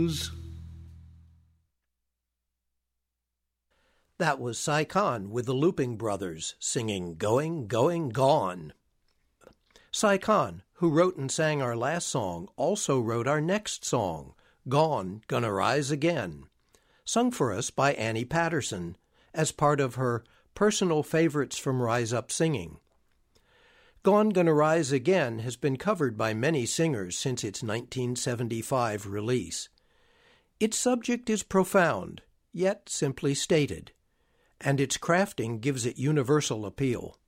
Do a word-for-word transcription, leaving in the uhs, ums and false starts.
That was Sai Khan with the Looping Brothers singing Going, Going, Gone. Sai Khan, who wrote and sang our last song, also wrote our next song, Gone, Gonna Rise Again, sung for us by Annie Patterson as part of her Personal Favorites from Rise Up Singing. Gone, Gonna Rise Again has been covered by many singers since its nineteen seventy-five release. Its subject is profound, yet simply stated, and its crafting gives it universal appeal.